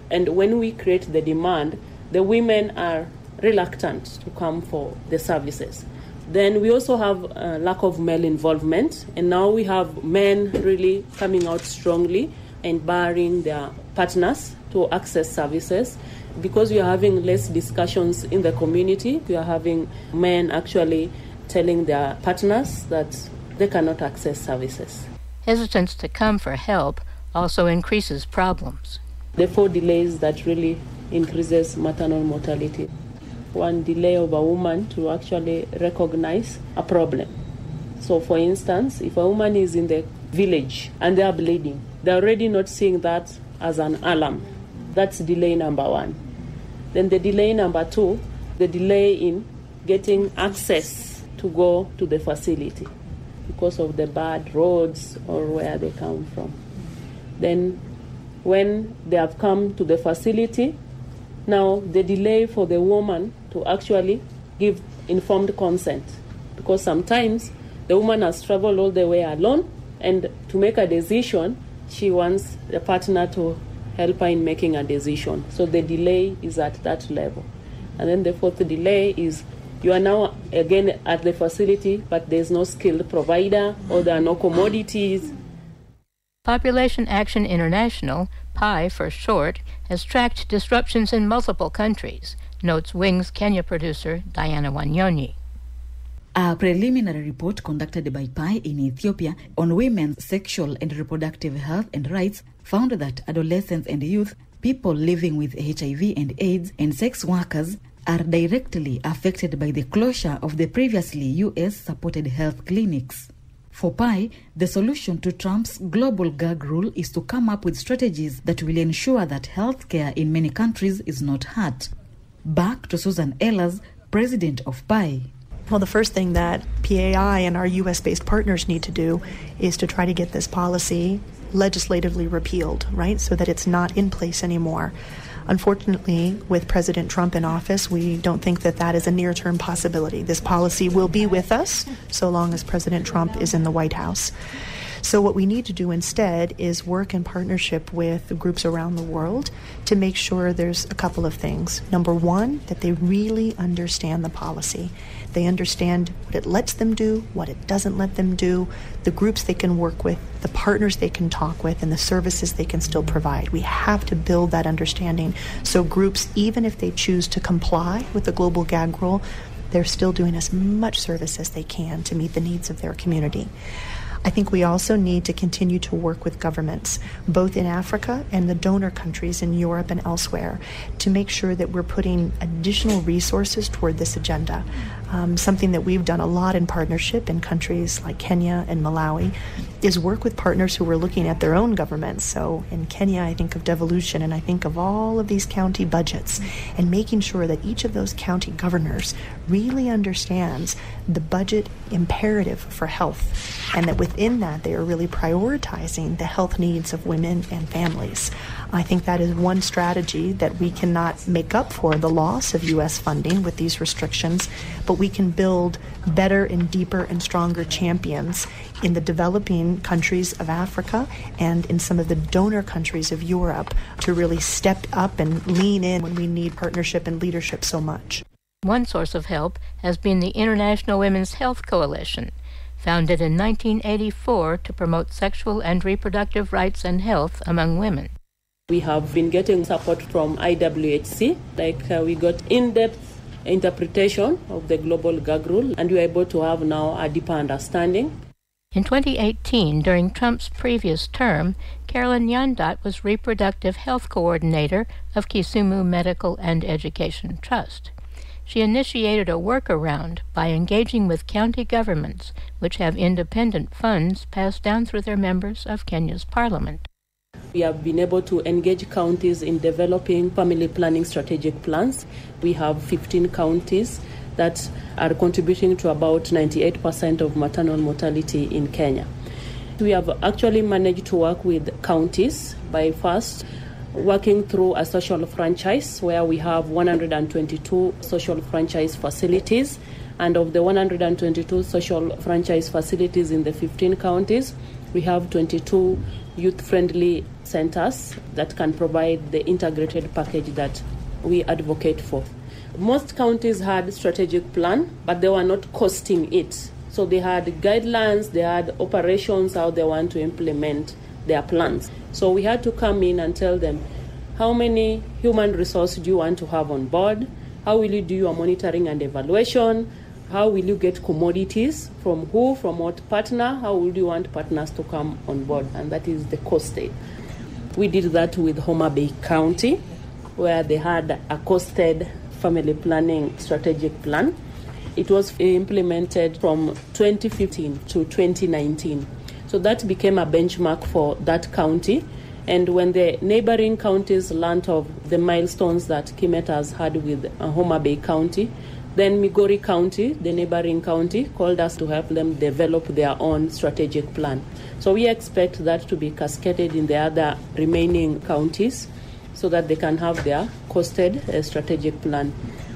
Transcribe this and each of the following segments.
And when we create the demand, the women are reluctant to come for the services. Then we also have a lack of male involvement, and now we have men really coming out strongly and barring their partners to access services. Because we are having less discussions in the community, we are having men actually telling their partners that they cannot access services. Hesitance to come for help also increases problems. The 4 delays that really increases maternal mortality. 1 delay of a woman to actually recognize a problem. So for instance, if a woman is in the village and they are bleeding, they're already not seeing that as an alarm. That's delay number 1. Then the delay number 2, the delay in getting access to go to the facility because of the bad roads or where they come from. Then when they have come to the facility, now the delay for the woman to actually give informed consent, because sometimes the woman has traveled all the way alone, and to make a decision, she wants the partner to help her in making a decision. So the delay is at that level. And then the 4th delay is you are now again at the facility, but there's no skilled provider or there are no commodities. Population Action International, PI for short, has tracked disruptions in multiple countries, notes Wings Kenya producer Diana Wanyonyi. A preliminary report conducted by PI in Ethiopia on women's sexual and reproductive health and rights found that adolescents and youth, people living with HIV and AIDS, and sex workers are directly affected by the closure of the previously US-supported health clinics. For PI, the solution to Trump's global gag rule is to come up with strategies that will ensure that healthcare in many countries is not hurt. Back to Susan Ehlers, president of PI. Well, the first thing that PAI and our U.S.-based partners need to do is to try to get this policy legislatively repealed, right, so that it's not in place anymore. Unfortunately, with President Trump in office, we don't think that that is a near-term possibility. This policy will be with us so long as President Trump is in the White House. So what we need to do instead is work in partnership with groups around the world to make sure there's a couple of things. Number one, that they really understand the policy. They understand what it lets them do, what it doesn't let them do, the groups they can work with, the partners they can talk with, and the services they can still provide. We have to build that understanding so groups, even if they choose to comply with the global gag rule, they're still doing as much service as they can to meet the needs of their community. I think we also need to continue to work with governments, both in Africa and the donor countries in Europe and elsewhere, to make sure that we're putting additional resources toward this agenda. Something that we've done a lot in partnership in countries like Kenya and Malawi is work with partners who are looking at their own governments. So in Kenya, I think of devolution, and I think of all of these county budgets, and making sure that each of those county governors really understands the budget imperative for health, and that within that they are really prioritizing the health needs of women and families. I think that is one strategy that we cannot make up for the loss of U.S. funding with these restrictions, but we can build better and deeper and stronger champions in the developing countries of Africa and in some of the donor countries of Europe to really step up and lean in when we need partnership and leadership so much. One source of help has been the International Women's Health Coalition, founded in 1984 to promote sexual and reproductive rights and health among women. We have been getting support from IWHC, we got in-depth interpretation of the global gag rule, and we are able to have now a deeper understanding. In 2018, during Trump's previous term, Carolyn Yandat was Reproductive Health Coordinator of Kisumu Medical and Education Trust. She initiated a workaround by engaging with county governments, which have independent funds passed down through their members of Kenya's parliament. We have been able to engage counties in developing family planning strategic plans. We have 15 counties that are contributing to about 98% of maternal mortality in Kenya. We have actually managed to work with counties by first working through a social franchise where we have 122 social franchise facilities, and of the 122 social franchise facilities in the 15 counties, we have 22 youth-friendly centers that can provide the integrated package that we advocate for. Most counties had strategic plan, but they were not costing it. So they had guidelines, they had operations, how they want to implement their plans. So we had to come in and tell them, how many human resources do you want to have on board? How will you do your monitoring and evaluation? How will you get commodities? From who? From what partner? How would you want partners to come on board? And that is the costed. We did that with Homa Bay County, where they had a costed family planning strategic plan. It was implemented from 2015 to 2019. So that became a benchmark for that county. And when the neighboring counties learned of the milestones that Kimet has had with Homa Bay County, then Migori County, the neighboring county, called us to help them develop their own strategic plan. So we expect that to be cascaded in the other remaining counties so that they can have their costed strategic plan.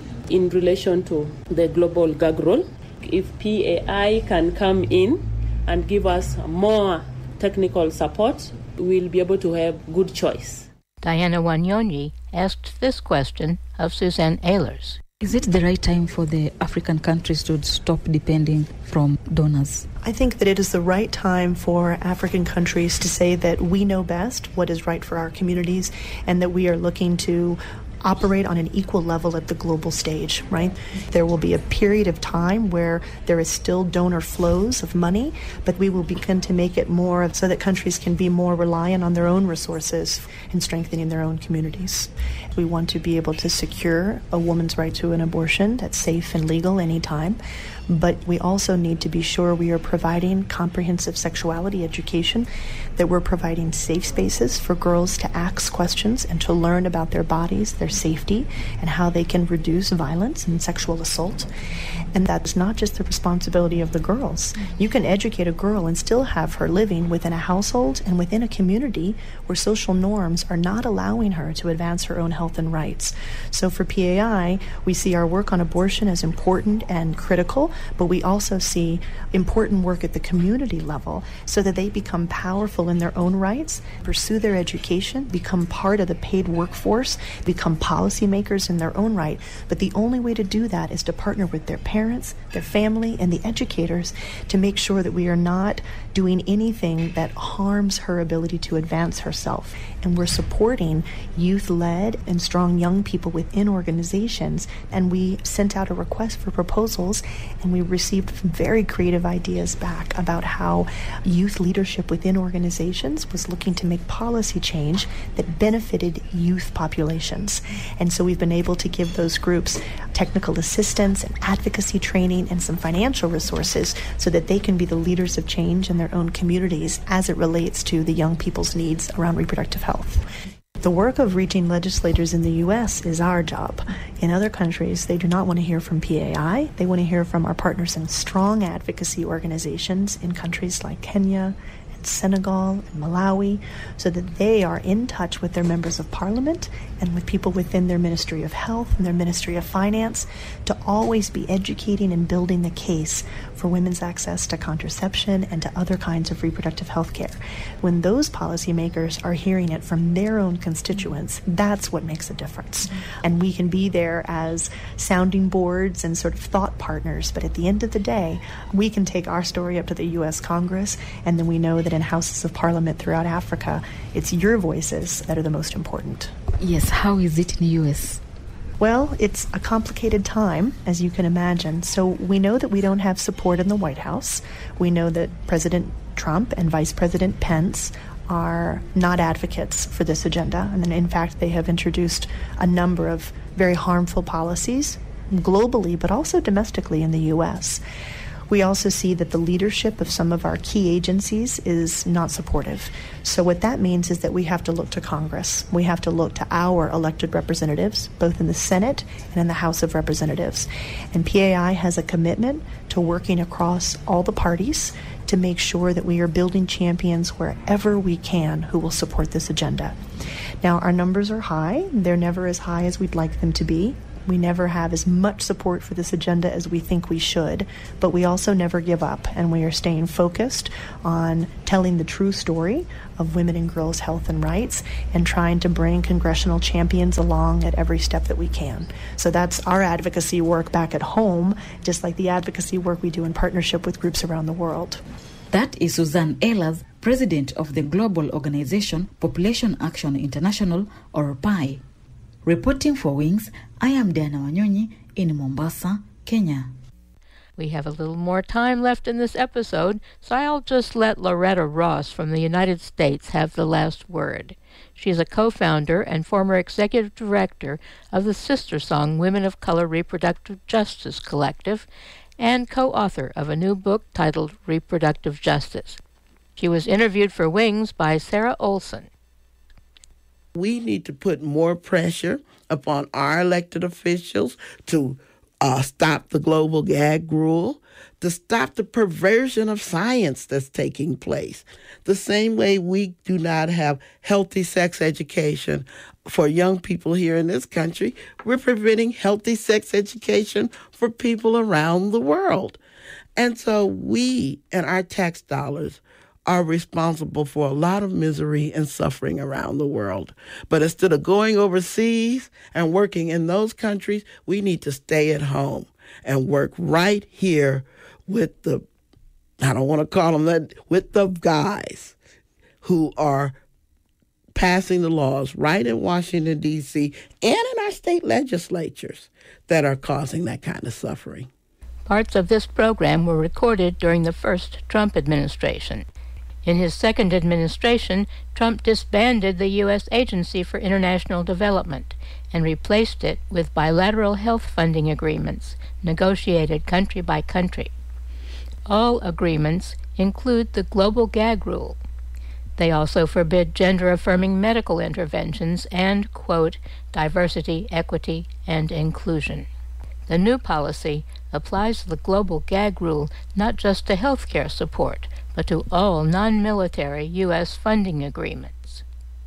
In relation to the global gag rule, if PAI can come in and give us more technical support, we'll be able to have good choice. Diana Wanyonyi asked this question of Suzanne Ehlers. Is it the right time for the African countries to stop depending from donors? I think that it is the right time for African countries to say that we know best what is right for our communities and that we are looking to operate on an equal level at the global stage, right? There will be a period of time where there is still donor flows of money, but we will begin to make it more so that countries can be more reliant on their own resources in strengthening their own communities. We want to be able to secure a woman's right to an abortion that's safe and legal anytime, but we also need to be sure we are providing comprehensive sexuality education, that we're providing safe spaces for girls to ask questions and to learn about their bodies, their safety, and how they can reduce violence and sexual assault. And that's not just the responsibility of the girls. You can educate a girl and still have her living within a household and within a community where social norms are not allowing her to advance her own health and rights. So for PAI, we see our work on abortion as important and critical, but we also see important work at the community level so that they become powerful in their own rights, pursue their education, become part of the paid workforce, become policymakers in their own right. But the only way to do that is to partner with their parents, their family, and the educators to make sure that we are not doing anything that harms her ability to advance herself. And we're supporting youth-led and strong young people within organizations. And we sent out a request for proposals, and we received very creative ideas back about how youth leadership within organizations was looking to make policy change that benefited youth populations. And so we've been able to give those groups technical assistance and advocacy training and some financial resources so that they can be the leaders of change in their own communities as it relates to the young people's needs around reproductive health. The work of reaching legislators in the U.S. is our job. In other countries, they do not want to hear from PAI. They want to hear from our partners in strong advocacy organizations in countries like Kenya, Senegal and Malawi, so that they are in touch with their members of parliament and with people within their Ministry of Health and their Ministry of Finance to always be educating and building the case for women's access to contraception and to other kinds of reproductive health care. When those policymakers are hearing it from their own constituents, that's what makes a difference. And we can be there as sounding boards and sort of thought partners, but at the end of the day, we can take our story up to the U.S. Congress, and then we know that in houses of parliament throughout Africa, it's your voices that are the most important. Yes, how is it in the U.S.? Well, it's a complicated time, as you can imagine. So we know that we don't have support in the White House. We know that President Trump and Vice President Pence are not advocates for this agenda. And in fact, they have introduced a number of very harmful policies globally, but also domestically in the U.S. We also see that the leadership of some of our key agencies is not supportive. So what that means is that we have to look to Congress. We have to look to our elected representatives, both in the Senate and in the House of Representatives. And PAI has a commitment to working across all the parties to make sure that we are building champions wherever we can who will support this agenda. Now, our numbers are high. They're never as high as we'd like them to be. We never have as much support for this agenda as we think we should, but we also never give up, and we are staying focused on telling the true story of women and girls' health and rights and trying to bring congressional champions along at every step that we can. So that's our advocacy work back at home, just like the advocacy work we do in partnership with groups around the world. That is Suzanne Ehlers, president of the global organization Population Action International, or PAI. Reporting for Wings, I am Diana Wanyonyi in Mombasa, Kenya. We have a little more time left in this episode, so I'll just let Loretta Ross from the United States have the last word. She is a co-founder and former executive director of the sister song Women of Color Reproductive Justice Collective and co-author of a new book titled Reproductive Justice. She was interviewed for Wings by Sarah Olson. We need to put more pressure upon our elected officials to stop the global gag rule, to stop the perversion of science that's taking place. The same way we do not have healthy sex education for young people here in this country, we're preventing healthy sex education for people around the world. And so we and our tax dollars are responsible for a lot of misery and suffering around the world. But instead of going overseas and working in those countries, we need to stay at home and work right here with the, I don't want to call them that, with the guys who are passing the laws right in Washington, D.C., and in our state legislatures that are causing that kind of suffering. Parts of this program were recorded during the first Trump administration. In his second administration, Trump disbanded the U.S. Agency for International Development and replaced it with bilateral health funding agreements, negotiated country by country. All agreements include the global gag rule. They also forbid gender-affirming medical interventions and, quote, diversity, equity, and inclusion. The new policy applies the global gag rule not just to healthcare support, but to all non-military U.S. funding agreements.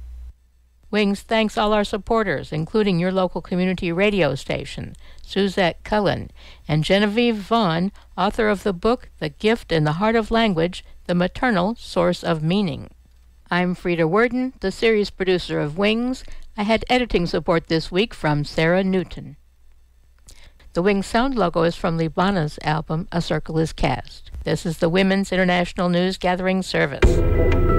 Wings thanks all our supporters, including your local community radio station, Suzette Cullen, and Genevieve Vaughn, author of the book The Gift in the Heart of Language, The Maternal Source of Meaning. I'm Frida Worden, the series producer of Wings. I had editing support this week from Sarah Newton. The Wings sound logo is from Libana's album A Circle is Cast. This is the Women's International News Gathering Service.